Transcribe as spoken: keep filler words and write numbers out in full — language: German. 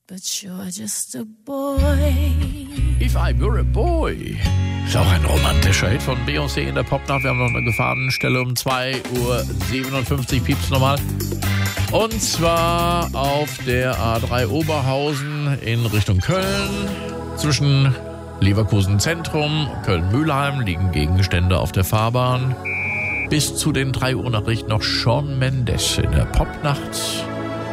But you're just a boy. If I Were a Boy. Ist auch ein romantischer Hit von Beyoncé in der Popnacht. Wir haben noch eine Gefahrenstelle um zwei Uhr siebenundfünfzig. Piepst nochmal. Und zwar auf der A drei Oberhausen in Richtung Köln. Zwischen Leverkusen Zentrum, Köln-Mülheim liegen Gegenstände auf der Fahrbahn. Bis zu den drei Uhr Nachrichten noch Shawn Mendes in der Popnacht.